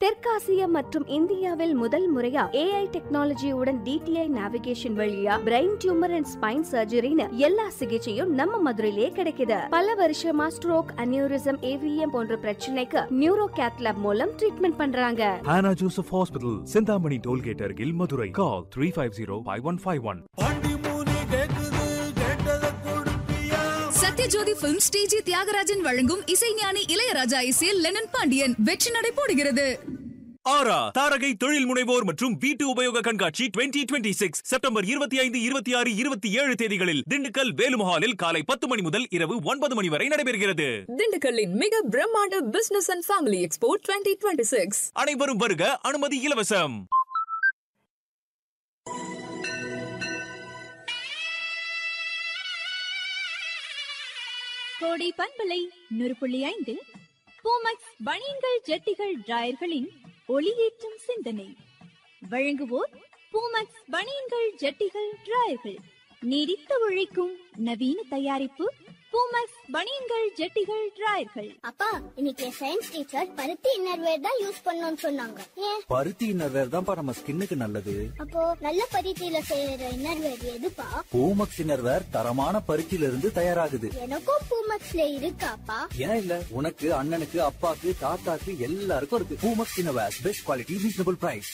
தெற்காசியா மற்றும் இந்தியாவில் முதல் முறையா AI டெக்னாலஜியுடன் DTI நேவிகேஷன் வழியா பிரெயின் டியூமர் அண்ட் ஸ்பைன் சர்ஜரின்னு எல்லா சிகிச்சையும் நம்ம மதுரையிலே கிடைக்குது. பல வருஷமா ஸ்ட்ரோக், அனியூரிசம், AVM போன்ற பிரச்சனைக்கு நியூரோ கேத்லாப் மூலம் ட்ரீட்மெண்ட் பண்றாங்க. Hannah Joseph Hospital, Sindhamani Tollgate Argil, Madurai. Call 350-5151. Sathyajothi film ஸ்டேஜி தியாகராஜன் வழங்கும் இசைஞானி இளையராஜா இசையில் லெனன் பாண்டியன் வெற்றி நடை போடுகிறது. ஆரா தாரகை தொழில் முனைவோர் மற்றும் வீட்டு உபயோக கண்காட்சி 2026 செப்டம்பர் 25, 26, 27 தேதிகளில் திண்டுக்கல் வேலுமஹாலில் காலை 10 மணி முதல் இரவு 9 மணி வரை நடைபெறுகிறது. திண்டுக்கல்லின் மிக பிரம்மாண்ட பிசினஸ் அண்ட் ஃபேமிலி எக்ஸ்போ 2026. அனைவரும் வருக, அனுமதி இலவசம். கோடை பண்பலை 100.5 பூமக்ஸ் பனியன்கள், ஜட்டிகள், டிராயர்களின் ஒளியேற்றும் சிந்தனை வழங்குவோர் பூமக்ஸ் பனியன்கள், ஜட்டிகள், டிராயர்கள். நீடித்த உழைக்கும் நவீன தயாரிப்பு பூமக்ஸ் பனியன்கள், ஜட்டிகள், டிராயர்கள். அப்பா, இன்னைக்கு சயின்ஸ் டீச்சர் பருத்தி இன்னர்வேர் தான் யூஸ் பண்ணணும்னு சொன்னாங்க. ஏன்? பருத்தி இன்னர்வேர் தான்ப்பா நம்ம ஸ்கின்னுக்கு நல்லது. அப்போ நல்ல பருத்தியில செய்யற இன்னர்வேர் எதுப்பா? பூமக்ஸ் இன்னர்வேர் தரமான பருத்தியில இருந்து தயாராகுது. எனக்கும் பூமக்ஸ்ல இருக்காப்பா? ஏன் இல்ல, உனக்கு, அண்ணனுக்கு, அப்பாக்கு, தாத்தாக்கு எல்லாருக்கும் இருக்கு. Poomex innerwear, best quality, reasonable price.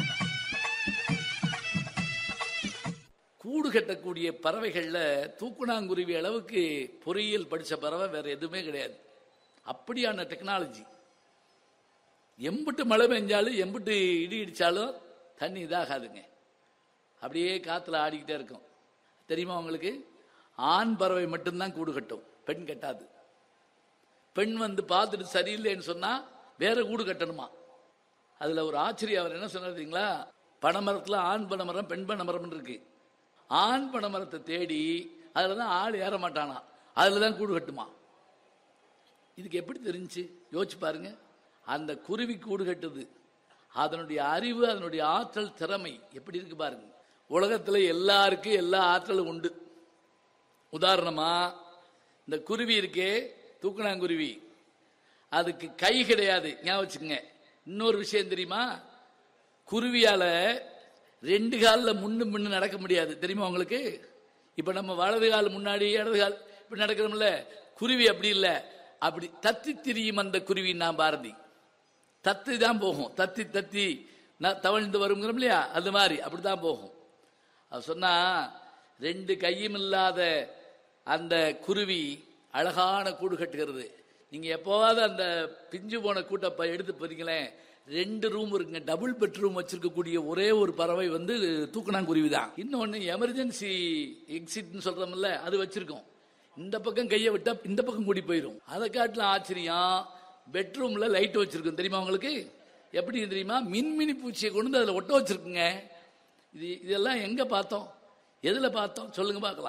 கூடு கட்டக்கூடிய பறவைகள்ல தூக்குநாங்குருவி அளவுக்கு பொறியியல் படிச்ச பறவை வேற எதுவுமே கிடையாது. அப்படியான டெக்னாலஜி. எம்பிட்டு மழை பெஞ்சாலும் எம்பிட்டு இடி இடிச்சாலும் தண்ணி இதாகாதுங்க. அப்படியே காத்துல ஆடிக்கிட்டே இருக்கும். தெரியுமா உங்களுக்கு? ஆண் பறவை மட்டும்தான் கூடு கட்டும், பெண் கட்டாது. பெண் வந்து பார்த்துட்டு சரியில்லைன்னு சொன்னா வேற கூடு கட்டணுமா. அதுல ஒரு ஆச்சரியம். அவர் என்ன சொன்னாருங்களா, பனைமரத்துல ஆண் பனைமரம், பெண் பனைமரம் இருக்கு. ஆண் பனைமரத்தை தேடி அதுலதான் ஆள் ஏற மாட்டானா, அதுலதான் கூடு கட்டுமா. இதுக்கு எப்படி தெரிஞ்சு யோசிச்சு பாருங்க. அந்த குருவி கூடு கட்டுது. அதனுடைய அறிவு, அதனுடைய ஆற்றல், திறமை எப்படி இருக்கு பாருங்க. உலகத்துல எல்லாருக்கும் எல்லா ஆற்றலும் உண்டு. உதாரணமா இந்த குருவி இருக்கே, தூக்குநாங்குருவி, அதுக்கு கை கிடையாது. ஞாபகம் வச்சுக்கோங்க. இன்னொரு விஷயம் தெரியுமா, குருவியால 2 காலில் முன்னு நடக்க முடியாது. தெரியுமா உங்களுக்கு? இப்ப நம்ம வலது கால் முன்னாடி, இடது கால் இப்படி நடக்கிறோம்ல. குருவி அப்படி இல்லை. அப்படி தத்தி திரியும் அந்த குருவி. நான் பாரதி தத்தி தான் போகும். தத்தி தத்தி தவழ்ந்து வருங்கிறோம் இல்லையா, அது மாதிரி அப்படித்தான் போகும். அது சொன்னா 2 கையும் இல்லாத அந்த குருவி அழகான கூடு கட்டுகிறது. நீங்க எப்போவாவது அந்த பிஞ்சு போன கூட்டப்ப எடுத்து போறீங்களேன், 2 ரூம் இருக்குங்க. டபுள் பெட்ரூம் வச்சிருக்கக்கூடிய ஒரே ஒரு பறவை வந்து தூக்குநாங்குருவி தான். இன்னொன்னு எமர்ஜென்சி எக்ஸிட்னு சொல்றோம்ல, அது வச்சிருக்கோம். இந்த பக்கம் கையை விட்டா இந்த பக்கம் கூடி போயிடும். அதை காட்டிலும் ஆச்சரியம், பெட்ரூம்ல லைட் வச்சிருக்கோம். தெரியுமா உங்களுக்கு? எப்படி தெரியுமா? மின்மினி பூச்சியை கொண்டு அதுல ஒட்ட வச்சிருக்குங்க. இதெல்லாம் எங்க பார்த்தோம், எதுல பார்த்தோம் சொல்லுங்க பார்க்கலாம்.